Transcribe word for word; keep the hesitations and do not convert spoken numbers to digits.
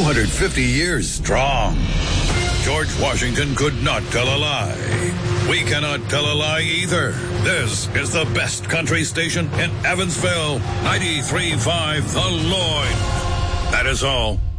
two hundred fifty years strong. George Washington could not tell a lie. We cannot tell a lie either. This is the best country station in Evansville, ninety-three point five The Lloyd. That is all.